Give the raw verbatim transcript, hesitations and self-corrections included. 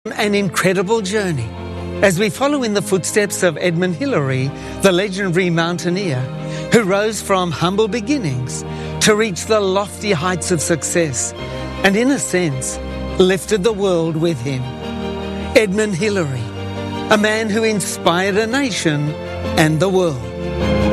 An incredible journey as we follow in the footsteps of Edmund Hillary, the legendary mountaineer who rose from humble beginnings to reach the lofty heights of success and, in a sense, lifted the world with him. Edmund Hillary, a man who inspired a nation and the world.